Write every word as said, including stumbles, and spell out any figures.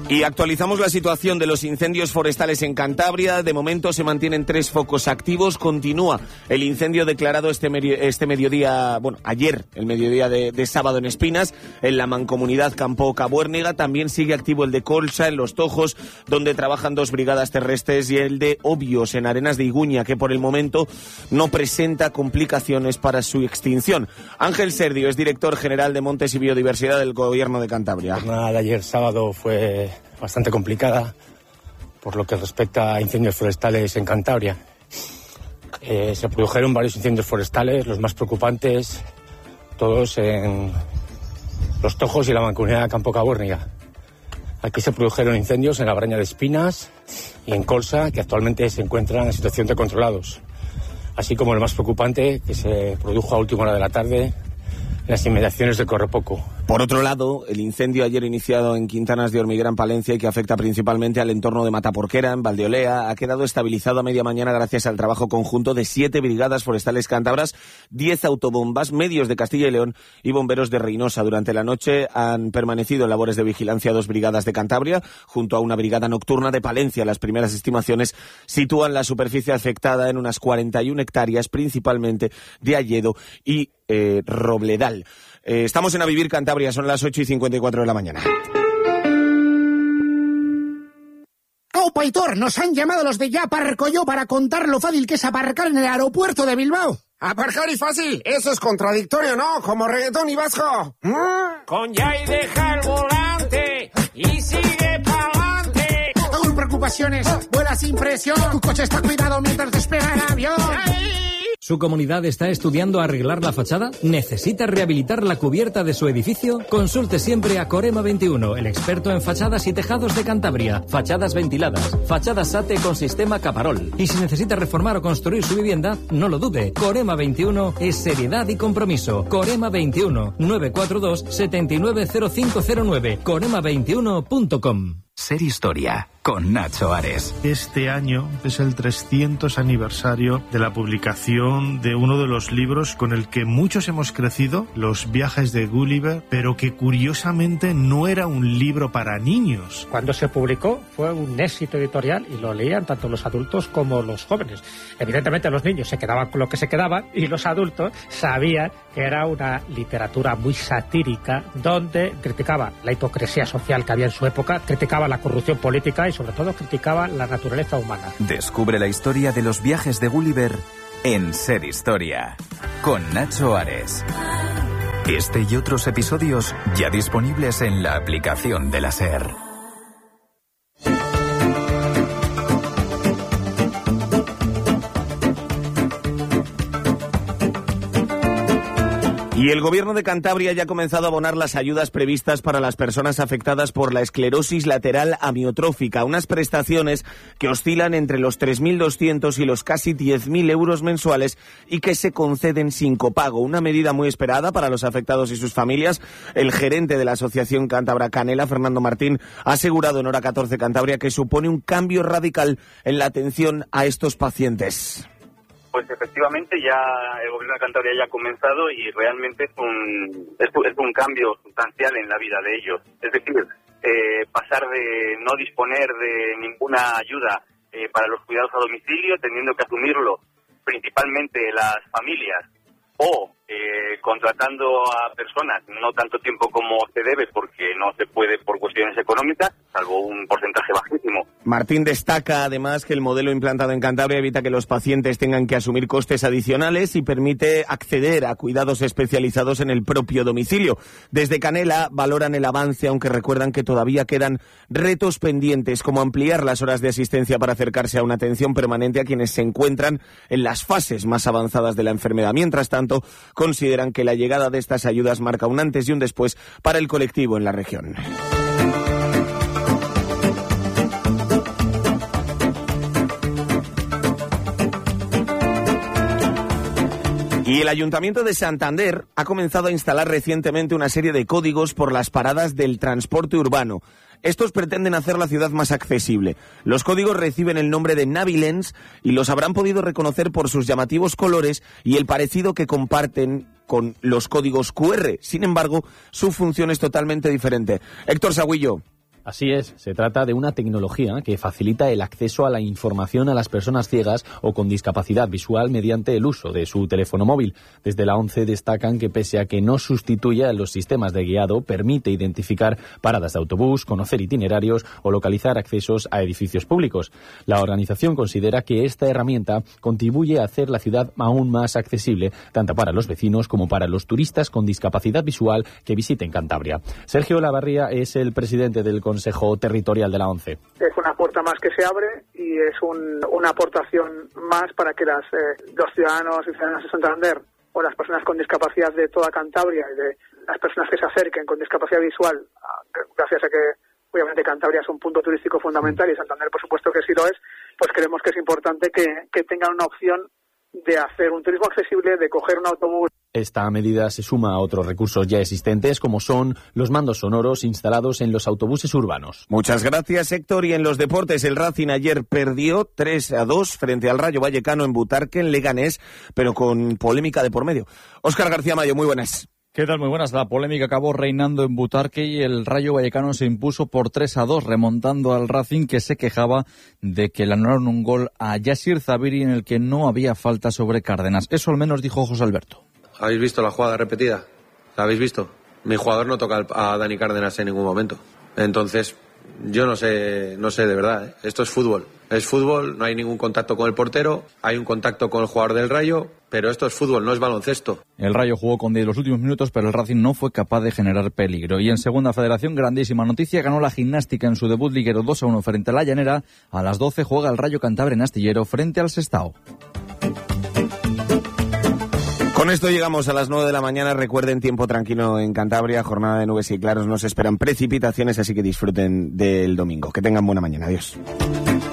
Y actualizamos la situación de los incendios forestales en Cantabria. De momento se mantienen tres focos activos. Continúa el incendio declarado este, medio, este mediodía, bueno, ayer, el mediodía de, de sábado en Espinas, en la mancomunidad Campo-Cabuérniga. También sigue activo el de Colsa, en Los Tojos, donde trabajan dos brigadas terrestres, y el de Obios, en Arenas de Iguña, que por el momento no presenta complicaciones para su extinción. Ángel Serdio es director general de Montes y Biodiversidad del Gobierno de Cantabria. La jornada de ayer sábado fue bastante complicada por lo que respecta a incendios forestales en Cantabria. Eh, se produjeron varios incendios forestales, los más preocupantes, todos en Los Tojos y la mancomunidad Campo-Cabuérniga. Aquí se produjeron incendios en la Braña de Espinas y en Colsa, que actualmente se encuentran en situación de controlados, así como el más preocupante, que se produjo a última hora de la tarde en las inmediaciones de Correpoco. Por otro lado, el incendio ayer iniciado en Quintanas de Hormiguera, en Palencia, y que afecta principalmente al entorno de Mataporquera, en Valdeolea, ha quedado estabilizado a media mañana gracias al trabajo conjunto de siete brigadas forestales cántabras, diez autobombas, medios de Castilla y León y bomberos de Reynosa. Durante la noche han permanecido en labores de vigilancia dos brigadas de Cantabria, junto a una brigada nocturna de Palencia. Las primeras estimaciones sitúan la superficie afectada en unas cuarenta y una hectáreas, principalmente de hayedo y eh, robledal. Eh, estamos en A Vivir Cantabria, son las ocho y cincuenta y cuatro de la mañana. ¡Oh, Paitor! Nos han llamado los de Ya Aparco Yo para contar lo fácil que es aparcar en el aeropuerto de Bilbao. Aparcar y fácil, eso es contradictorio, ¿no? Como reggaetón y vasco. ¿Mm? Con Ya y deja el volante y sigue pa'lante. Sin preocupaciones, vuela sin presión. Tu coche está cuidado mientras despega el avión. ¡Ay! ¿Su comunidad está estudiando arreglar la fachada? ¿Necesita rehabilitar la cubierta de su edificio? Consulte siempre a Corema veintiuno, el experto en fachadas y tejados de Cantabria. Fachadas ventiladas, fachadas S A T E con sistema Caparol. Y si necesita reformar o construir su vivienda, no lo dude. Corema veintiuno es seriedad y compromiso. Corema veintiuno, nueve cuatro dos, siete nueve cero cinco cero nueve. corema veintiuno punto com. Ser Historia, con Nacho Ares. Este año es el trescientos aniversario de la publicación de uno de los libros con el que muchos hemos crecido, Los viajes de Gulliver, pero que curiosamente no era un libro para niños. Cuando se publicó fue un éxito editorial y lo leían tanto los adultos como los jóvenes. Evidentemente los niños se quedaban con lo que se quedaban y los adultos sabían que era una literatura muy satírica donde criticaba la hipocresía social que había en su época, criticaba la corrupción política y sobre todo criticaba la naturaleza humana. Descubre la historia de los viajes de Gulliver en Ser Historia, con Nacho Ares. Este y otros episodios ya disponibles en la aplicación de la SER. Y el Gobierno de Cantabria ya ha comenzado a abonar las ayudas previstas para las personas afectadas por la esclerosis lateral amiotrófica, unas prestaciones que oscilan entre los tres mil doscientos y los casi diez mil euros mensuales y que se conceden sin copago. Una medida muy esperada para los afectados y sus familias. El gerente de la Asociación Cántabra Canela, Fernando Martín, ha asegurado en Hora catorce Cantabria que supone un cambio radical en la atención a estos pacientes. Pues efectivamente ya el Gobierno de Cantabria ya ha comenzado y realmente es un es, es un cambio sustancial en la vida de ellos. Es decir, eh, pasar de no disponer de ninguna ayuda eh, para los cuidados a domicilio, teniendo que asumirlo principalmente las familias o eh, contratando a personas no tanto tiempo como se debe porque no se puede por cuestiones económicas, salvo un porcentaje bajísimo. Martín destaca además que el modelo implantado en Cantabria evita que los pacientes tengan que asumir costes adicionales y permite acceder a cuidados especializados en el propio domicilio. Desde Canela valoran el avance, aunque recuerdan que todavía quedan retos pendientes, como ampliar las horas de asistencia para acercarse a una atención permanente a quienes se encuentran en las fases más avanzadas de la enfermedad. Mientras tanto, consideran que la llegada de estas ayudas marca un antes y un después para el colectivo en la región. Y el Ayuntamiento de Santander ha comenzado a instalar recientemente una serie de códigos por las paradas del transporte urbano. Estos pretenden hacer la ciudad más accesible. Los códigos reciben el nombre de Navilens y los habrán podido reconocer por sus llamativos colores y el parecido que comparten con los códigos cu erre. Sin embargo, su función es totalmente diferente. Héctor Sagüillo. Así es, se trata de una tecnología que facilita el acceso a la información a las personas ciegas o con discapacidad visual mediante el uso de su teléfono móvil. Desde la ONCE destacan que pese a que no sustituye a los sistemas de guiado, permite identificar paradas de autobús, conocer itinerarios o localizar accesos a edificios públicos. La organización considera que esta herramienta contribuye a hacer la ciudad aún más accesible, tanto para los vecinos como para los turistas con discapacidad visual que visiten Cantabria. Sergio Lavarría es el presidente del Consejo Territorial de la ONCE. Es una puerta más que se abre y es un, una aportación más para que las, eh, los ciudadanos y ciudadanas de Santander o las personas con discapacidad de toda Cantabria y de las personas que se acerquen con discapacidad visual, gracias a que obviamente Cantabria es un punto turístico fundamental y Santander por supuesto que sí lo es, pues creemos que es importante que, que tengan una opción de hacer un turismo accesible, de coger un autobús. Esta medida se suma a otros recursos ya existentes, como son los mandos sonoros instalados en los autobuses urbanos. Muchas gracias, Héctor. Y en los deportes, el Racing ayer perdió tres a dos frente al Rayo Vallecano en Butarque, en Leganés, pero con polémica de por medio. Óscar García Mayo, muy buenas. ¿Qué tal? Muy buenas. La polémica acabó reinando en Butarque y el Rayo Vallecano se impuso por tres a dos, remontando al Racing, que se quejaba de que le anularon un gol a Yassir Zabiri en el que no había falta sobre Cárdenas. Eso al menos dijo José Alberto. ¿Habéis visto la jugada repetida? ¿La habéis visto? Mi jugador no toca a Dani Cárdenas en ningún momento. Entonces, yo no sé, no sé de verdad, ¿eh? Esto es fútbol. Es fútbol, no hay ningún contacto con el portero, hay un contacto con el jugador del Rayo, pero esto es fútbol, no es baloncesto. El Rayo jugó con diez los últimos minutos, pero el Racing no fue capaz de generar peligro. Y en Segunda Federación, grandísima noticia, ganó la Gimnástica en su debut liguero dos a uno frente a la Llanera. A las doce juega el Rayo Cantabria en Astillero frente al Sestao. Con esto llegamos a las nueve de la mañana. Recuerden, tiempo tranquilo en Cantabria, jornada de nubes y claros, no se esperan precipitaciones, así que disfruten del domingo. Que tengan buena mañana. Adiós.